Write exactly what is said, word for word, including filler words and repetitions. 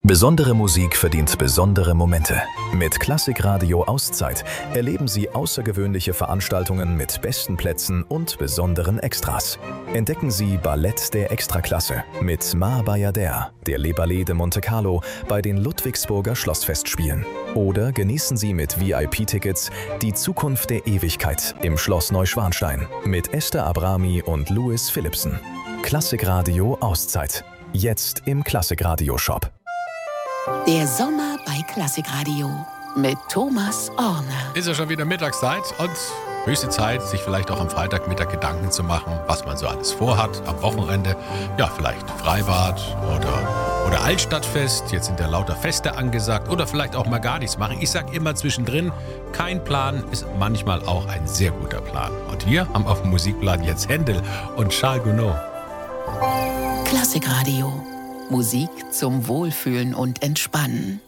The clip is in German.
Besondere Musik verdient besondere Momente. Mit Klassikradio Auszeit erleben Sie außergewöhnliche Veranstaltungen mit besten Plätzen und besonderen Extras. Entdecken Sie Ballett der Extraklasse mit Ma Bayadère, der Le Ballet de Monte Carlo bei den Ludwigsburger Schlossfestspielen. Oder genießen Sie mit V I P-Tickets die Zukunft der Ewigkeit im Schloss Neuschwanstein mit Esther Abrami und Louis Philipsen. Klassikradio Auszeit. Jetzt im Klassikradio-Shop. Der Sommer bei Klassikradio mit Thomas Orner. Ist ja schon wieder Mittagszeit und höchste Zeit, sich vielleicht auch am Freitagmittag Gedanken zu machen, was man so alles vorhat am Wochenende. Ja, vielleicht Freibad oder, oder Altstadtfest. Jetzt sind ja lauter Feste angesagt oder vielleicht auch mal gar nichts machen. Ich sag immer zwischendrin, kein Plan ist manchmal auch ein sehr guter Plan. Und wir haben auf dem Musikplan jetzt Händel und Charles Gounod. Klassikradio. Musik zum Wohlfühlen und Entspannen.